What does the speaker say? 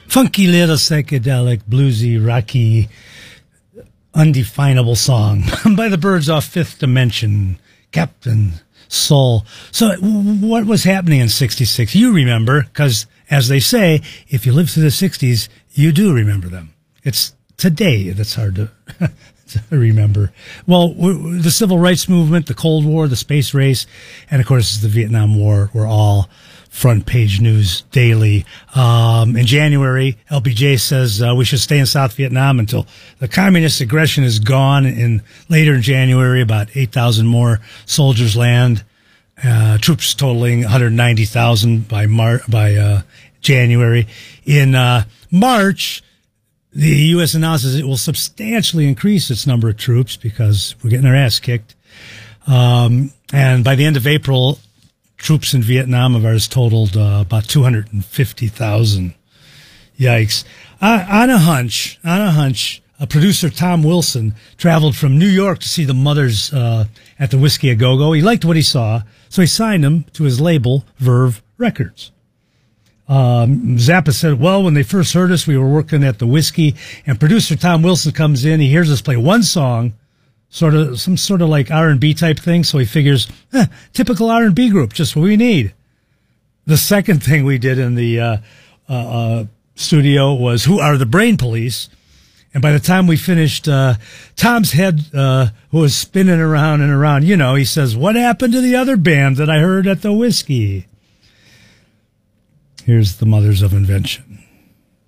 funky little psychedelic, bluesy, rocky, undefinable song by the Byrds off Fifth Dimension, Captain Soul. So what was happening in 66? You remember, because as they say, if you live through the 60s, you do remember them. It's today that's hard to remember. Well, the civil rights movement, the Cold War, the space race, and of course the Vietnam War were all front page news daily. In January, LBJ says we should stay in South Vietnam until the communist aggression is gone. And later in January, about 8,000 more soldiers land. Troops totaling 190,000 by January. In March, the U.S. announces it will substantially increase its number of troops because we're getting our ass kicked. And by the end of April, troops in Vietnam of ours totaled about 250,000. Yikes. On a hunch, producer Tom Wilson traveled from New York to see the Mothers at the Whiskey A Go-Go. He liked what he saw, so he signed them to his label, Verve Records. Zappa said, well, when they first heard us, we were working at the Whiskey, and producer Tom Wilson comes in, he hears us play one song, some sort of like R&B type thing, so he figures, typical R&B group, just what we need. The second thing we did in the studio was Who Are the Brain Police? And by the time we finished, Tom's head was spinning around and around. You know, he says, what happened to the other band that I heard at the Whiskey? Here's the Mothers of Invention.